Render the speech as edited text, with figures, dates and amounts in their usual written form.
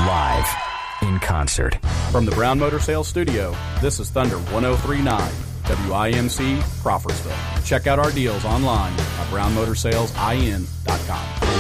live in concert. From the Brown Motor Sales Studio, this is Thunder 103.9, WIMC, Crawfordsville. Check out our deals online at brownmotorsalesIN.com.